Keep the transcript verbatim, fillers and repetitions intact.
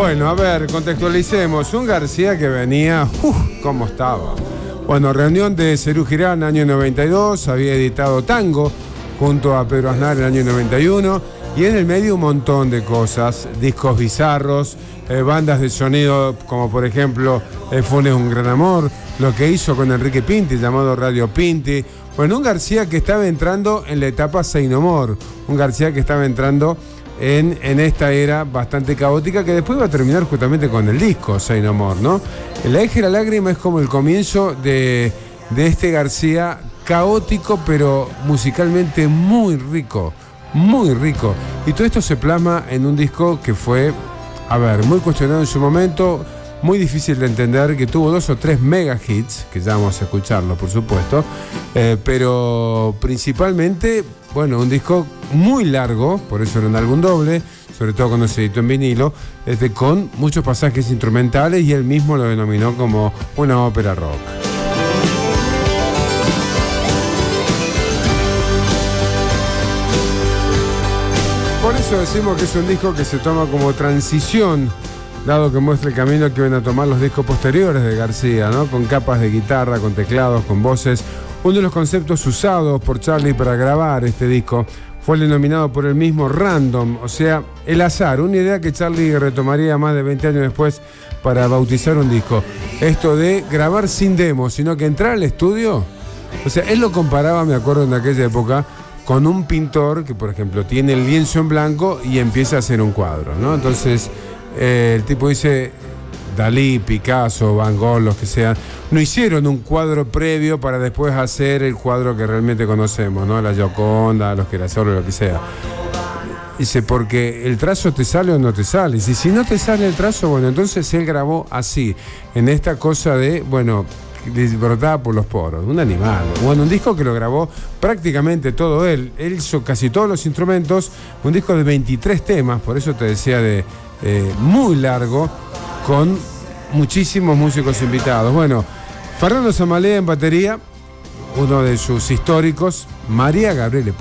Bueno, a ver, contextualicemos. Un García que venía, uff, ¿cómo estaba? Bueno, reunión de Serú Girán, año noventa y dos, había editado Tango junto a Pedro Aznar en el año noventa y uno, y en el medio un montón de cosas, discos bizarros, eh, bandas de sonido como por ejemplo eh, Funes un gran amor, lo que hizo con Enrique Pinti, llamado Radio Pinti. Bueno, un García que estaba entrando en la etapa Say No More, un García que estaba entrando en, en esta era bastante caótica que después va a terminar justamente con el disco Say No More, ¿no? La Eje de la Lágrima es como el comienzo de, de este García caótico, pero musicalmente muy rico, muy rico. Y todo esto se plasma en un disco que fue, a ver, muy cuestionado en su momento, muy difícil de entender, que tuvo dos o tres mega hits, que ya vamos a escucharlo, por supuesto, eh, pero principalmente, bueno, un disco muy largo, por eso era un álbum doble, sobre todo cuando se editó en vinilo, este, con muchos pasajes instrumentales, y él mismo lo denominó como una ópera rock. Por eso decimos que es un disco que se toma como transición, dado que muestra el camino que van a tomar los discos posteriores de García, ¿no? Con capas de guitarra, con teclados, con voces. Uno de los conceptos usados por Charlie para grabar este disco fue el denominado por él mismo random, o sea, el azar, una idea que Charlie retomaría más de veinte años después para bautizar un disco. Esto de grabar sin demo, sino que entrar al estudio, o sea, él lo comparaba, me acuerdo en aquella época, con un pintor que, por ejemplo, tiene el lienzo en blanco y empieza a hacer un cuadro, ¿no? Entonces, eh, el tipo dice, Dalí, Picasso, Van Gogh, los que sean, no hicieron un cuadro previo para después hacer el cuadro que realmente conocemos, ¿no? La Gioconda, los girasoles, lo que sea. Dice, porque el trazo te sale o no te sale. Y si no te sale el trazo, bueno, entonces él grabó así, en esta cosa de, bueno, brotada por los poros, un animal. Bueno, un disco que lo grabó prácticamente todo él. Él hizo casi todos los instrumentos, un disco de veintitrés temas, por eso te decía de eh, muy largo, con muchísimos músicos invitados. Bueno, Fernando Zamalea en batería, uno de sus históricos, María Gabriela